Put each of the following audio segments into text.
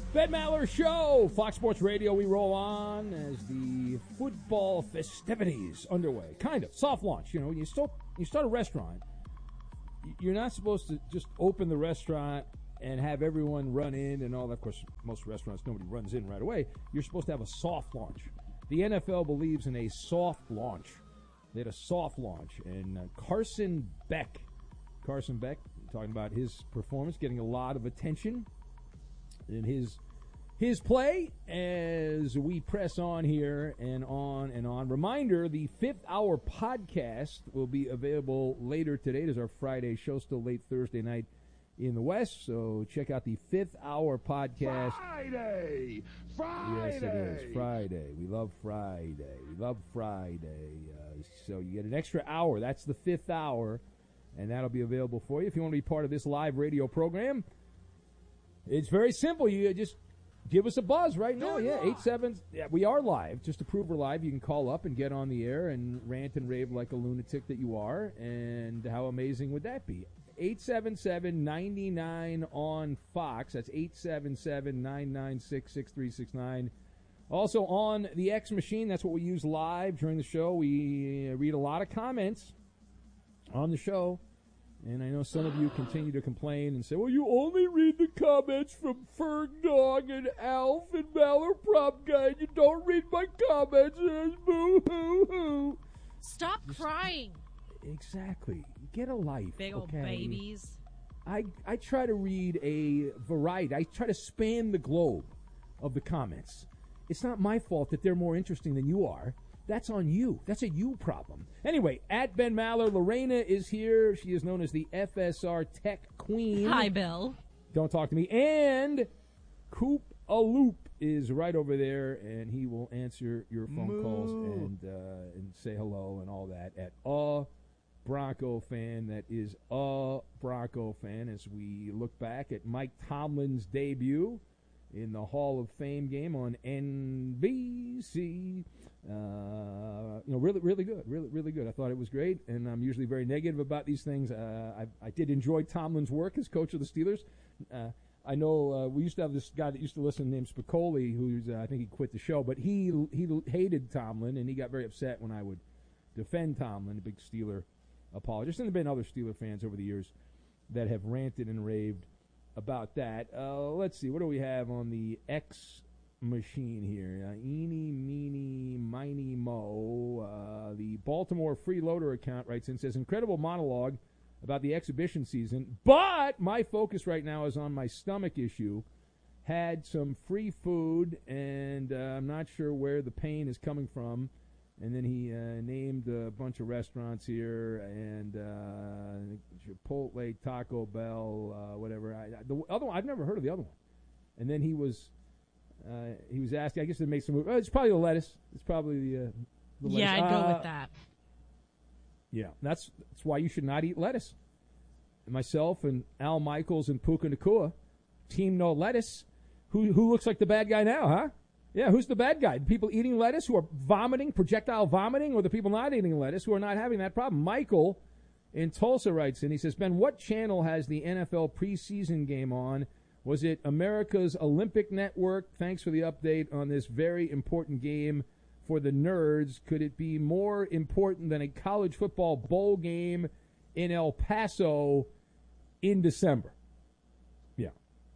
Ben Maller Show, Fox Sports Radio. We roll on as the football festivities underway. Kind of soft launch. You know, you start a restaurant. You're not supposed to just open the restaurant and have everyone run in and all that. Of course, most restaurants, nobody runs in right away. You're supposed to have a soft launch. The NFL believes in a soft launch. They had a soft launch, and Carson Beck, talking about his performance, getting a lot of attention in his play as we press on here and on and on. Reminder, the 5th Hour podcast will be available later today. It is our Friday show, still late Thursday night in the West, so check out the 5th Hour podcast. Friday! Yes, it is. Friday. We love Friday. So you get an extra hour. That's the 5th Hour, and that'll be available for you. If you want to be part of this live radio program, it's very simple. You just give us a buzz right now. Yeah, 87. Yeah, we are live. Just to prove we're live, you can call up and get on the air and rant and rave like a lunatic that you are. And how amazing would that be? 877-99 on Fox. That's 877-996-6369. Also on the X machine. That's what we use live during the show. We read a lot of comments on the show. And I know some of you continue to complain and say, well, you only read the comments from Ferg Dog and Alf and Maller Prop Guy, and you don't read my comments. Boo-hoo-hoo. Stop crying. Exactly. Get a life. Big old babies. I try to read a variety. I try to span the globe of the comments. It's not my fault that they're more interesting than you are. That's on you. That's a you problem. Anyway, at Ben Maller, Lorena is here. She is known as the FSR Tech Queen. Hi, Bill. Don't talk to me. And Coop Aloop is right over there, and he will answer your phone calls and say hello and all that at a Bronco fan. That is a Bronco fan as we look back at Mike Tomlin's debut in the Hall of Fame game on NBC. Really good. Really good. I thought it was great, and I'm usually very negative about these things. I did enjoy Tomlin's work as coach of the Steelers. I know we used to have this guy that used to listen named Spicoli, who's I think he quit the show, but he hated Tomlin, and he got very upset when I would defend Tomlin, a big Steeler apologist. And there have been other Steeler fans over the years that have ranted and raved about that. Let's see. What do we have on the X machine here? Eeny, meeny, miny, mo. The Baltimore Freeloader account writes in, says, incredible monologue about the exhibition season, but my focus right now is on my stomach issue. Had some free food, and I'm not sure where the pain is coming from. And then he named a bunch of restaurants here, and Chipotle, Taco Bell, whatever. The other one, I've never heard of the other one. And then he was asking, I guess it makes some. It's probably the lettuce. It's probably the lettuce. Yeah, I'd go with that. Yeah, that's why you should not eat lettuce. And myself and Al Michaels and Puka Nakua, team no lettuce. Who looks like the bad guy now, huh? Yeah, who's the bad guy? The people eating lettuce who are vomiting, projectile vomiting, or the people not eating lettuce who are not having that problem? Michael in Tulsa writes in, he says, Ben, what channel has the NFL preseason game on? Was it America's Olympic Network? Thanks for the update on this very important game for the nerds. Could it be more important than a college football bowl game in El Paso in December? Yeah.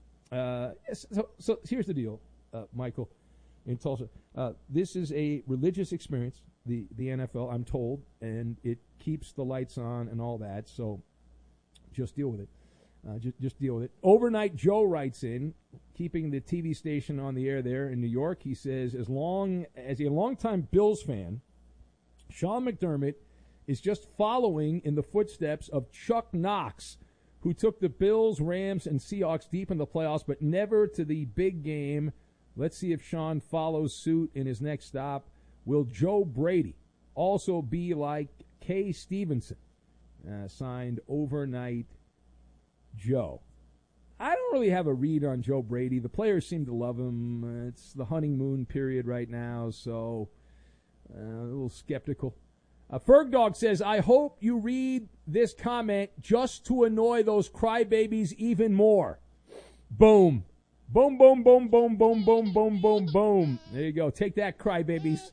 So here's the deal, Michael. In Tulsa, this is a religious experience, the NFL, I'm told, and it keeps the lights on and all that, so just deal with it. Just deal with it. Overnight Joe writes in, keeping the TV station on the air there in New York, he says, as a longtime Bills fan, Sean McDermott is just following in the footsteps of Chuck Knox, who took the Bills, Rams, and Seahawks deep in the playoffs, but never to the big game. Let's see if Sean follows suit in his next stop. Will Joe Brady also be like Kay Stevenson? Signed Overnight Joe. I don't really have a read on Joe Brady. The players seem to love him. It's the honeymoon period right now, so a little skeptical. Ferg Dog says, I hope you read this comment just to annoy those crybabies even more. Boom. Boom, boom, boom, boom, boom, boom, boom, boom, boom. There you go. Take that, crybabies.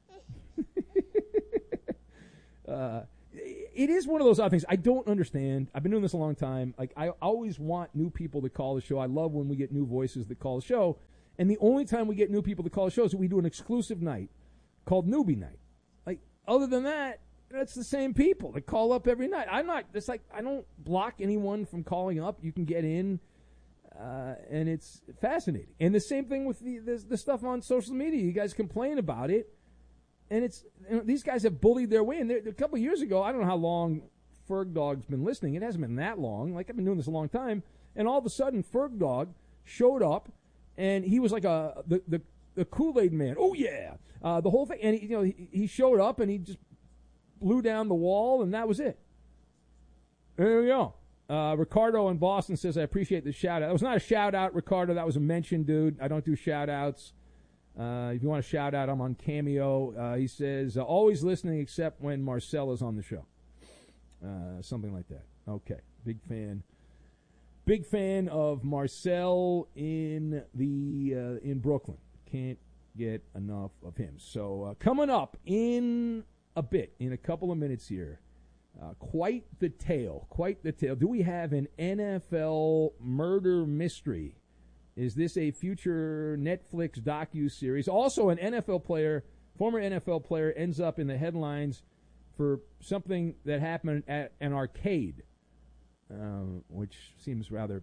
It is one of those odd things. I don't understand. I've been doing this a long time. Like, I always want new people to call the show. I love when we get new voices that call the show. And the only time we get new people to call the show is that we do an exclusive night called Newbie Night. Like, other than that, that's the same people that call up every night. It's like, I don't block anyone from calling up. You can get in, and it's fascinating. And the same thing with the stuff on social media. You guys complain about it. And these guys have bullied their way. And a couple of years ago, I don't know how long Ferg Dog's been listening. It hasn't been that long. Like, I've been doing this a long time. And all of a sudden, Ferg Dog showed up, and he was like the Kool-Aid man. Oh, yeah. The whole thing. And, he showed up, and he just blew down the wall, and that was it. There we go. Ricardo in Boston says, I appreciate the shout-out. That was not a shout-out, Ricardo. That was a mention, dude. I don't do shout-outs. If you want a shout-out, I'm on Cameo. He says, always listening except when Marcel is on the show. Something like that. Okay. Big fan. Big fan of Marcel in Brooklyn. Can't get enough of him. So coming up in a bit, in a couple of minutes here, quite the tale. Do we have an NFL murder mystery? Is this a future Netflix docu-series? Also, an NFL player, former NFL player, ends up in the headlines for something that happened at an arcade, which seems rather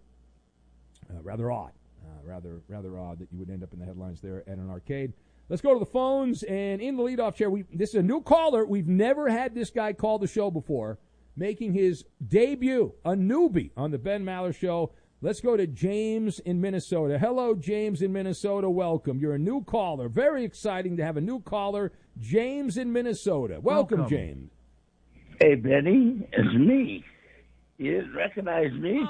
odd. Rather odd that you would end up in the headlines there at an arcade. Let's go to the phones, and in the leadoff chair, this is a new caller. We've never had this guy call the show before, making his debut, a newbie, on the Ben Maller Show. Let's go to James in Minnesota. Hello, James in Minnesota. Welcome. You're a new caller. Very exciting to have a new caller, James in Minnesota. Welcome. James. Hey, Benny. It's me. You didn't recognize me?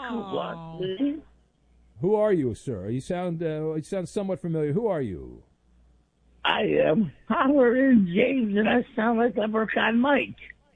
Who are you, sir? You sound somewhat familiar. Who are you? I am Hollering James, and I sound like Leprechaun Mike.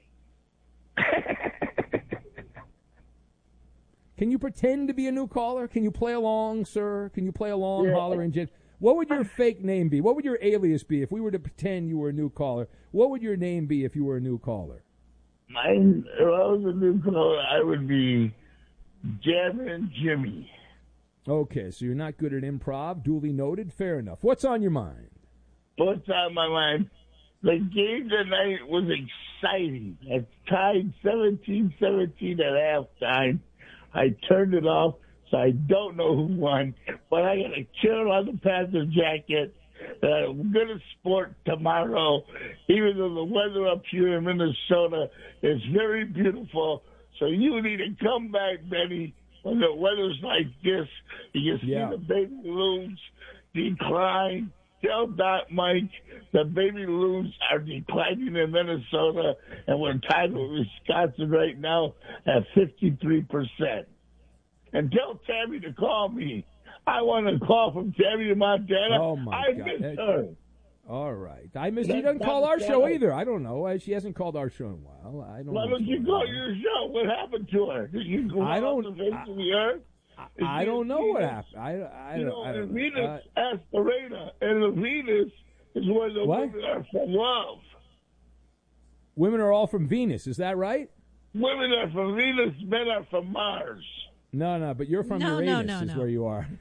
Can you pretend to be a new caller? Can you play along, sir? Can you play along, Hollering James? What would your fake name be? What would your alias be if we were to pretend you were a new caller? What would your name be if you were a new caller? If I was a new caller, I would be Jammin' Jimmy. Okay, so you're not good at improv. Duly noted. Fair enough. What's on your mind? What's on my mind? The game tonight was exciting. It tied 17-17 at halftime. I turned it off, so I don't know who won. But I got a Carolina Panthers jacket that I'm going to sport tomorrow, even though the weather up here in Minnesota is very beautiful. So you need to come back, Benny, when the weather's like this. You can see the baby loons decline. Tell Doc Mike the baby loons are declining in Minnesota, and we're tied with Wisconsin right now at 53%. And tell Tammy to call me. I want a call from Tammy in Montana. Oh, my I God. miss her. All right. She doesn't call our show either. I don't know. She hasn't called our show in a while. I don't know. Why don't you call your show? What happened to her? Did you go off the face of the earth? I don't know what happened. I don't Venus Aspirata, and the Venus is where the women are from love. Women are all from Venus. Is that right? Women are from Venus. Men are from Mars. No, but you're from Uranus is where you are.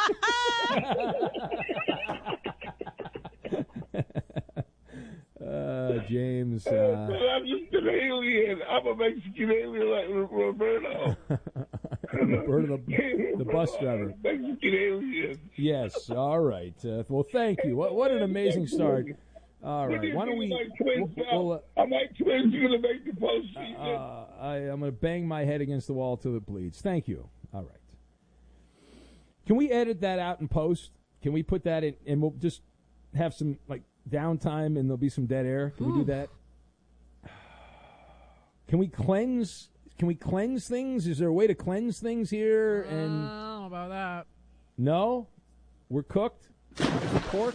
James. I'm just an alien. I'm a Mexican alien like Roberto. Roberto, the bus driver. Mexican alien. Yes. All right. Well, thank you. What an amazing start. All right. Why don't we? Are my twins going to make the postseason? I'm going to bang my head against the wall till it bleeds. Thank you. All right. Can we edit that out in post? Can we put that in, and we'll just have some downtime, and there'll be some dead air? Can we do that? Can we cleanse? Can we cleanse things? Is there a way to cleanse things here? And I don't know about that. No, we're cooked. The pork.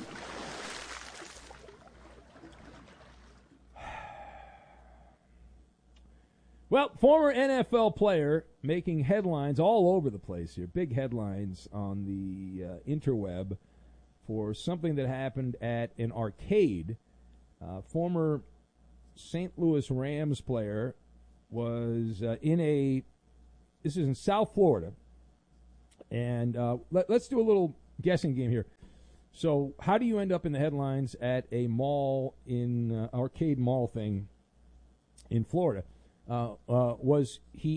Well, former NFL player making headlines all over the place here. Big headlines on the interweb for something that happened at an arcade. Former St. Louis Rams player was this is in South Florida. And let's do a little guessing game here. So how do you end up in the headlines at a mall arcade mall thing in Florida? Did he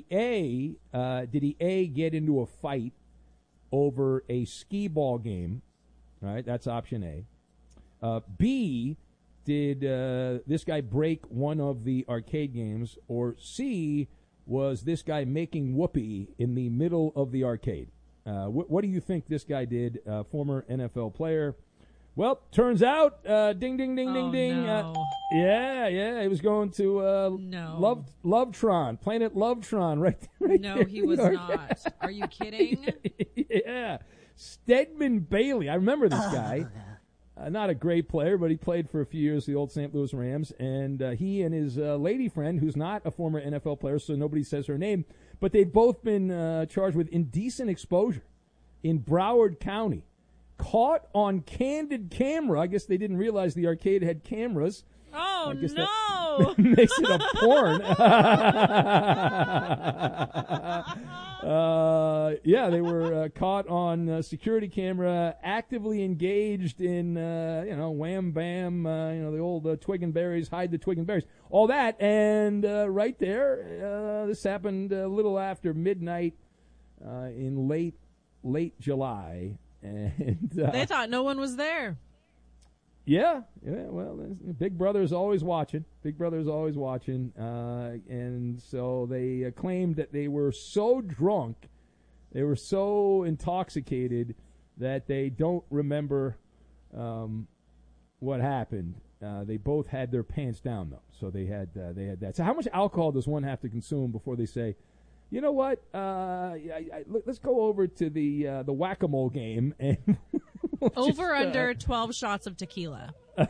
get into a fight over a skee ball game? All right, that's option A. B, did this guy break one of the arcade games? Or C, was this guy making whoopee in the middle of the arcade? What do you think this guy did, former NFL player? Well, turns out, ding, ding, ding, ding, ding. No. He was going to No. Lovetron, Planet Lovetron, right No, there he in was New York. not. Are you kidding? Yeah. Stedman Bailey. I remember this guy. Not a great player, but he played for a few years, the old St. Louis Rams. And he and his lady friend, who's not a former NFL player, so nobody says her name, but they've both been charged with indecent exposure in Broward County. Caught on candid camera. I guess they didn't realize the arcade had cameras. Oh, I guess no. That makes it a porn. They were caught on security camera, actively engaged in, wham bam, the old twig and berries, hide the twig and berries, all that. And right there, this happened a little after midnight in late July. And They thought no one was there. Yeah, well, Big Brother's always watching. And so they claimed that they were so drunk, they were so intoxicated that they don't remember what happened. They both had their pants down, though, so they had that. So how much alcohol does one have to consume before they say, you know what, let's go over to the whack-a-mole game and Over under 12 shots of tequila.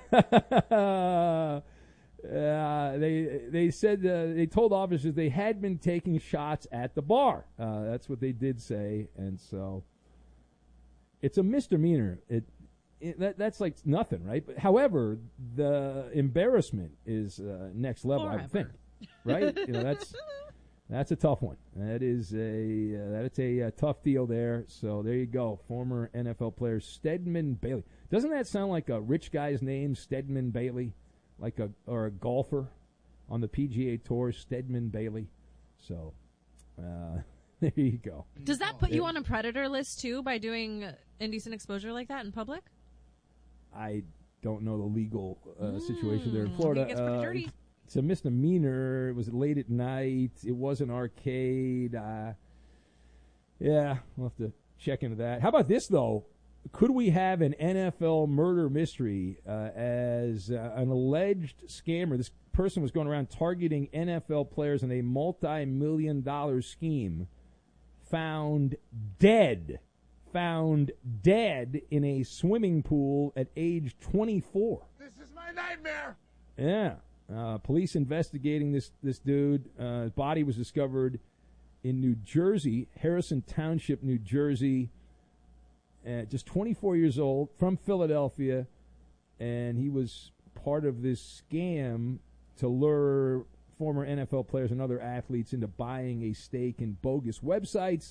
They said they told officers they had been taking shots at the bar. That's what they did say, and so it's a misdemeanor. That's like nothing, right? But however, the embarrassment is next level. Forever. I think, right? That's a tough one. That's a tough deal there. So there you go. Former NFL player Stedman Bailey. Doesn't that sound like a rich guy's name, Stedman Bailey, or a golfer on the PGA Tour, Stedman Bailey? So there you go. Does that put you on a predator list, too, by doing indecent exposure like that in public? I don't know the legal situation there in Florida. It gets pretty dirty. It's a misdemeanor. It was late at night. It was an arcade. We'll have to check into that. How about this, though? Could we have an NFL murder mystery as an alleged scammer? This person was going around targeting NFL players in a multi-million-dollar scheme. Found dead in a swimming pool at age 24. This is my nightmare. Yeah. Police investigating this dude. His body was discovered in New Jersey, Harrison Township, New Jersey. Just 24 years old, from Philadelphia, and he was part of this scam to lure former NFL players and other athletes into buying a stake in bogus websites.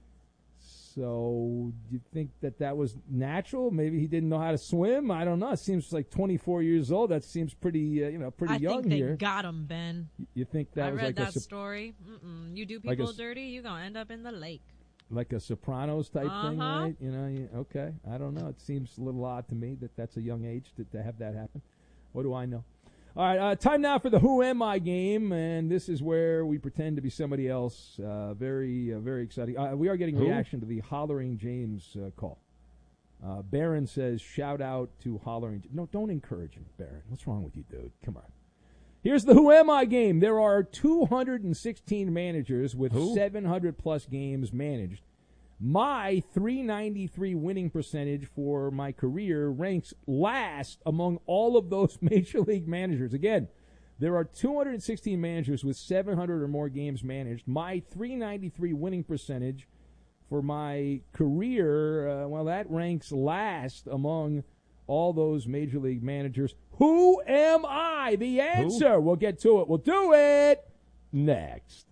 So, do you think that was natural? Maybe he didn't know how to swim. I don't know. It seems like 24 years old. That seems pretty, pretty young I think here. they got him, Ben. You think that I was read like that story. You do like people dirty, you're going to end up in the lake. like a Sopranos type thing, Uh-huh. right? Okay. I don't know. It seems a little odd to me that that's a young age to have that happen. What do I know? All right, time now for the Who Am I game, and this is where we pretend to be somebody else. Very exciting. We are getting reaction to the Hollering James call. Barron says, shout out to Hollering. No, don't encourage him, Barron. What's wrong with you, dude? Come on. Here's the Who Am I game. There are 216 managers with 700-plus games managed. My .393 winning percentage for my career ranks last among all of those Major League managers. Again, There are 216 managers with 700 or more games managed. My .393 winning percentage for my career, that ranks last among all those major league managers. Who am I? The answer. Who? We'll get to it. We'll do it next.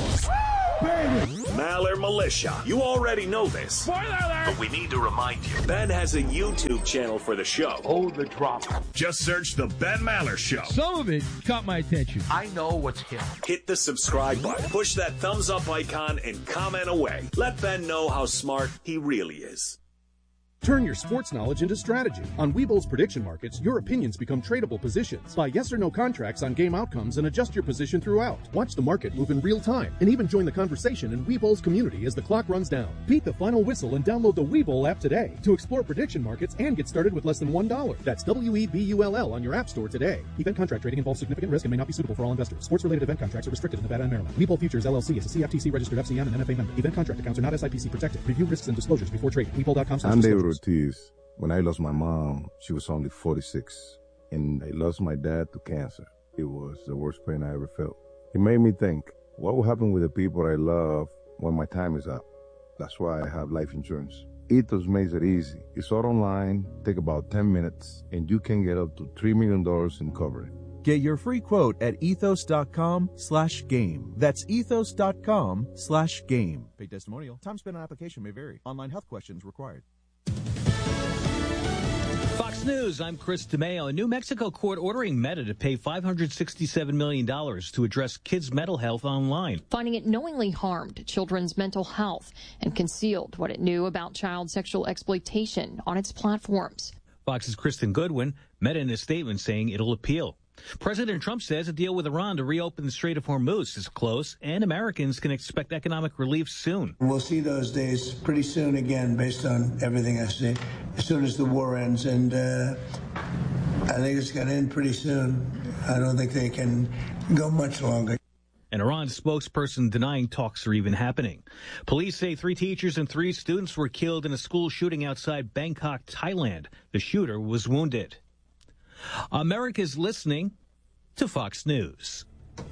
Maller Militia. You already know this. Spoiler alert! But we need to remind you. Ben has a YouTube channel for the show. Oh, the drop. Just search The Ben Maller Show. Some of it caught my attention. I know what's hip. Hit the subscribe button, push that thumbs up icon, and comment away. Let Ben know how smart he really is. Turn your sports knowledge into strategy. On Webull's prediction markets, your opinions become tradable positions. Buy yes or no contracts on game outcomes and adjust your position throughout. Watch the market move in real time and even join the conversation in Webull's community as the clock runs down. Beat the final whistle and download the Webull app today to explore prediction markets and get started with less than $1. That's WEBULL on your app store today. Event contract trading involves significant risk and may not be suitable for all investors. Sports-related event contracts are restricted in Nevada and Maryland. Webull Futures LLC is a CFTC-registered FCM and NFA member. Event contract accounts are not SIPC protected. Review risks and disclosures before trading. Webull.com/disclosures. When I lost my mom, she was only 46, and I lost my dad to cancer. It was the worst pain I ever felt. It made me think, what will happen with the people I love when my time is up? That's why I have life insurance. Ethos makes it easy. It's all online, take about 10 minutes, and you can get up to $3 million in coverage. Get your free quote at ethos.com/game. That's ethos.com/game. Paid testimonial. Time spent on application may vary. Online health questions required. Fox News, I'm Chris DeMeo. A New Mexico court ordering Meta to pay $567 million to address kids' mental health online. Finding it knowingly harmed children's mental health and concealed what it knew about child sexual exploitation on its platforms. Fox's Kristen Goodwin, Meta in a statement saying it'll appeal. President Trump says a deal with Iran to reopen the Strait of Hormuz is close, and Americans can expect economic relief soon. We'll see those days pretty soon again, based on everything I see, as soon as the war ends. And I think it's going to end pretty soon. I don't think they can go much longer. An Iran spokesperson denying talks are even happening. Police say 3 teachers and 3 students were killed in a school shooting outside Bangkok, Thailand. The shooter was wounded. America's listening to Fox News.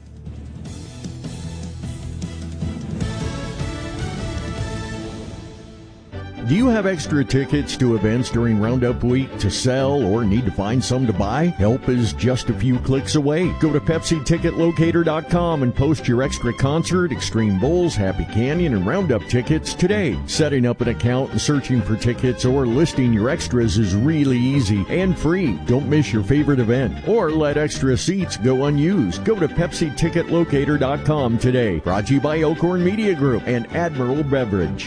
Do you have extra tickets to events during Roundup Week to sell or need to find some to buy? Help is just a few clicks away. Go to PepsiTicketLocator.com and post your extra concert, Extreme Bowls, Happy Canyon, and Roundup tickets today. Setting up an account and searching for tickets or listing your extras is really easy and free. Don't miss your favorite event or let extra seats go unused. Go to PepsiTicketLocator.com today. Brought to you by Elkhorn Media Group and Admiral Beverage.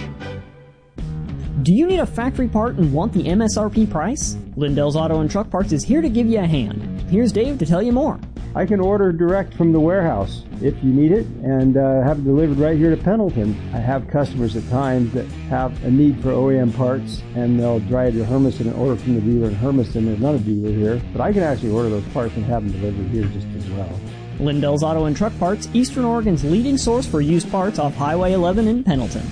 Do you need a factory part and want the MSRP price? Lindell's Auto and Truck Parts is here to give you a hand. Here's Dave to tell you more. I can order direct from the warehouse if you need it and have it delivered right here to Pendleton. I have customers at times that have a need for OEM parts and they'll drive to Hermiston and order from the dealer in Hermiston. There's not a dealer here, but I can actually order those parts and have them delivered here just as well. Lindell's Auto and Truck Parts, Eastern Oregon's leading source for used parts off Highway 11 in Pendleton.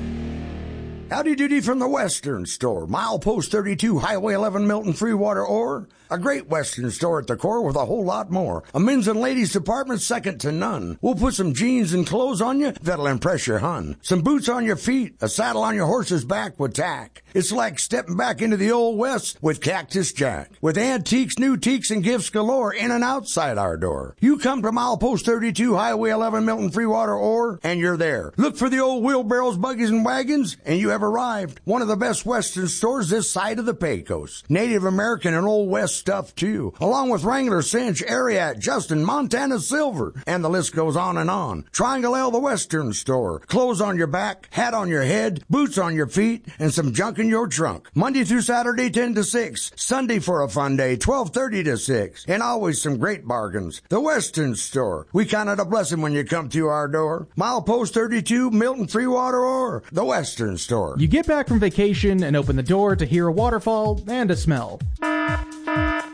Howdy doody from the Western Store. Milepost 32, Highway 11, Milton, Freewater, Ore. A great Western store at the core with a whole lot more. A men's and ladies department second to none. We'll put some jeans and clothes on you that'll impress your hun. Some boots on your feet, a saddle on your horse's back with tack. It's like stepping back into the Old West with Cactus Jack. With antiques, new teaks, and gifts galore in and outside our door. You come to Milepost 32, Highway 11, Milton, Freewater, Ore, and you're there. Look for the old wheelbarrows, buggies, and wagons, and you have arrived. One of the best Western stores this side of the Pecos. Native American and Old West stuff, too. Along with Wrangler, Cinch, Ariat, Justin, Montana Silver, and the list goes on and on. Triangle L, the Western Store. Clothes on your back, hat on your head, boots on your feet, and some junk in your trunk. Monday through Saturday, 10 to 6. Sunday for a fun day, 12:30 to 6. And always some great bargains. The Western Store. We count it a blessing when you come through our door. Milepost 32, Milton, Freewater, Ore. The Western Store. You get back from vacation and open the door to hear a waterfall and a smell.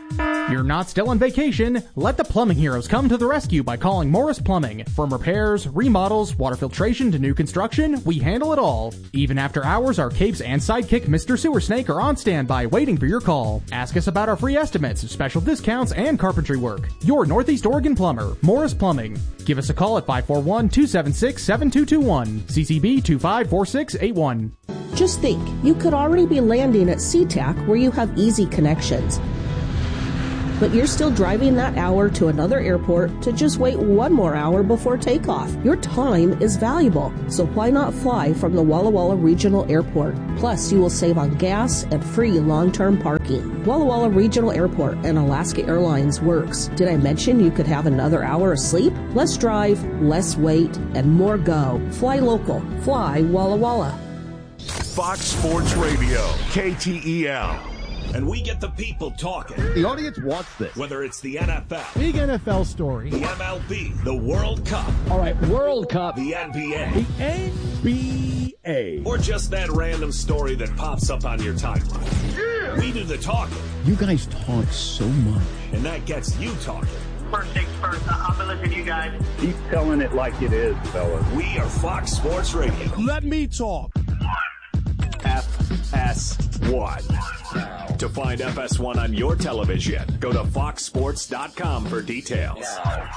You're not still on vacation. Let the plumbing heroes come to the rescue by calling Morris Plumbing. From repairs, remodels, water filtration to new construction, we handle it all. Even after hours, our capes and sidekick Mr. Sewer Snake are on standby waiting for your call. Ask us about our free estimates, special discounts, and carpentry work. Your Northeast Oregon plumber, Morris Plumbing. Give us a call at 541-276-7221. CCB 254681. Just think, you could already be landing at SeaTac where you have easy connections. But you're still driving that hour to another airport to just wait one more hour before takeoff. Your time is valuable, so why not fly from the Walla Walla Regional Airport? Plus, you will save on gas and free long-term parking. Walla Walla Regional Airport and Alaska Airlines works. Did I mention you could have another hour of sleep? Less drive, less wait, and more go. Fly local. Fly Walla Walla. Fox Sports Radio, KTEL. And we get the people talking. The audience wants this. Whether it's the NFL, big NFL story, the MLB, the World Cup. All right, World Cup. The NBA. The NBA. Or just that random story that pops up on your timeline. Yeah. We do the talking. You guys talk so much. And that gets you talking. First things first, I've been listening to you guys. Keep telling it like it is, fellas. We are Fox Sports Radio. Let me talk. FS1. To find FS1 on your television, go to foxsports.com for details.